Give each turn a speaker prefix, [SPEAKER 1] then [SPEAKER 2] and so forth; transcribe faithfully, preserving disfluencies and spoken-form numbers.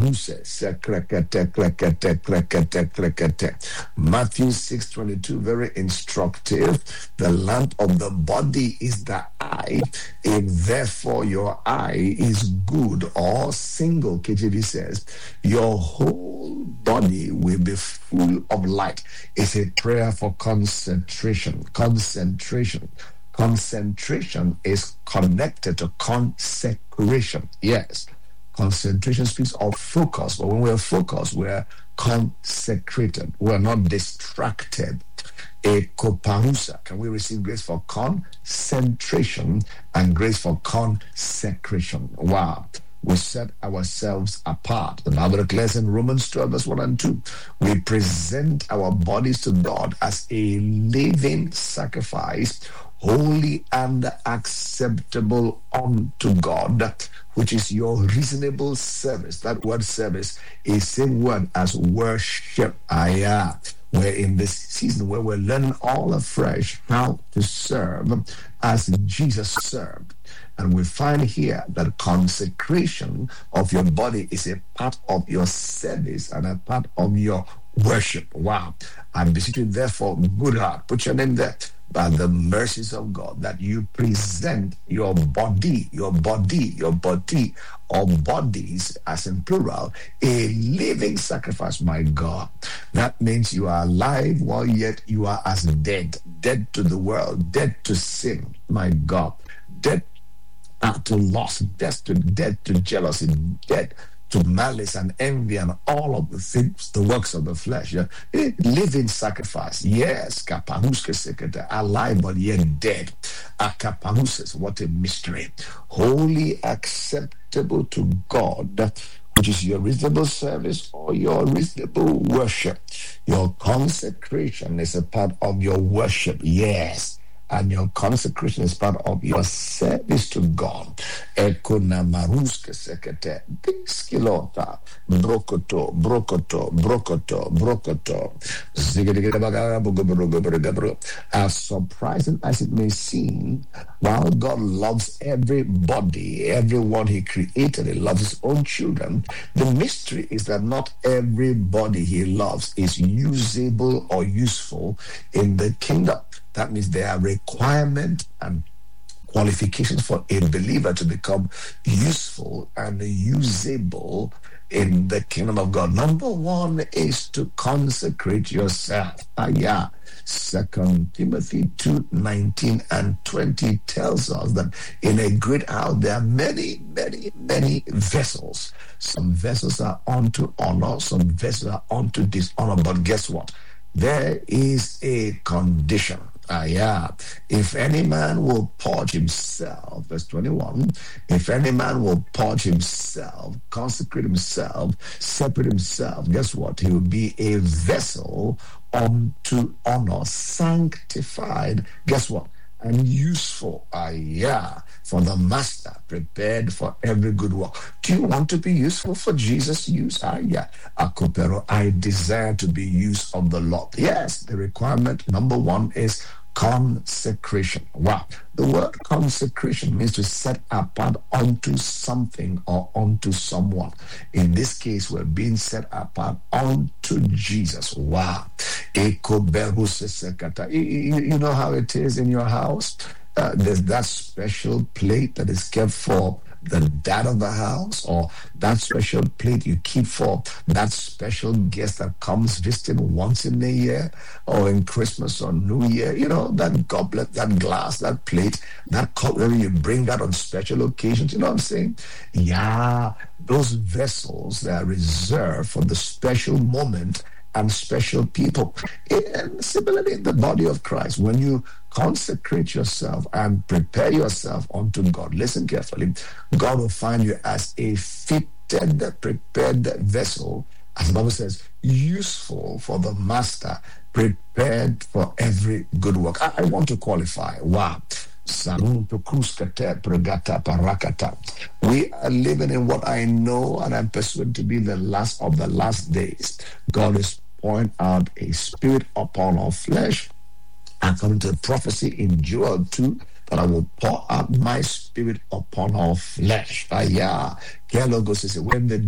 [SPEAKER 1] Kaparuse, sekrekete, krekete, krekete, krekete. Matthew six twenty-two, very instructive. The lamp of the body is the eye. If therefore your eye is good or single, K J V says, your whole body will be full of light. It's a prayer for concentration. Concentration. Concentration is connected to consecration. Yes. Concentration speaks of focus, but when we're focused, we're consecrated. We're not distracted. A koparusa. Can we receive grace for concentration and grace for consecration? Wow. We set ourselves apart. The Bible declares in Romans twelve, verse one and two, we present our bodies to God as a living sacrifice, holy and acceptable unto God, which is your reasonable service. That word service is same word as worship. Ayah. We're in this season where we're learning all afresh how to serve as Jesus served. And we find here that consecration of your body is a part of your service and a part of your worship. Wow. I'm beseeching you, therefore, good heart, put your name there, by the mercies of God, that you present your body, your body, your body, or bodies, as in plural, a living sacrifice, my God. That means you are alive while yet you are as dead, dead to the world, dead to sin, my God, dead to loss, dead to, dead to jealousy, dead to malice and envy and all of the things, the works of the flesh. Yeah? Living sacrifice. Yes, kapahuske sekete, alive but yet dead. Akapahuses, what a mystery. Wholly acceptable to God, which is your reasonable service or your reasonable worship. Your consecration is a part of your worship. Yes. And your consecration is part of your service to God. Ekona maruske sekete, skilota, brokoto, brokoto, brokoto, brokoto. As surprising as it may seem, while God loves everybody, everyone He created, He loves His own children, the mystery is that not everybody He loves is usable or useful in the kingdom. That means there are requirements and qualifications for a believer to become useful and usable in the kingdom of God. Number one is to consecrate yourself. Ah, yeah. Second Timothy two nineteen and twenty tells us that in a great house there are many, many, many vessels. Some vessels are unto honor, some vessels are unto dishonor. But guess what? There is a condition. Ah, yeah. If any man will purge himself, verse twenty-one, if any man will purge himself, consecrate himself, separate himself, guess what? He will be a vessel unto honor, sanctified, guess what? And useful, ah, yeah, for the master, prepared for every good work. Do you want to be useful for Jesus' use? Ah, yeah. Akopero, I desire to be used of the Lord. Yes, the requirement number one is consecration. Wow. The word consecration means to set apart unto something or unto someone. In this case, we're being set apart unto Jesus. Wow. You know how it is in your house? Uh, there's that special plate that is kept for the dad of the house, or that special plate you keep for that special guest that comes visiting once in a year, or in Christmas or New Year. You know, that goblet, that glass, that plate, that cutlery, you bring that on special occasions. You know what I'm saying? Yeah, those vessels that are reserved for the special moment and special people. And similarly, in the body of Christ, when you consecrate yourself and prepare yourself unto God, listen carefully, God will find you as a fitted, prepared vessel, as the Bible says, useful for the master, prepared for every good work. I, I want to qualify. Wow. We are living in what I know and I'm persuaded to be the last of the last days. God is pouring out a spirit upon our flesh, according to the prophecy in Joel two, that I will pour out my spirit upon our flesh. Ah, yeah. When the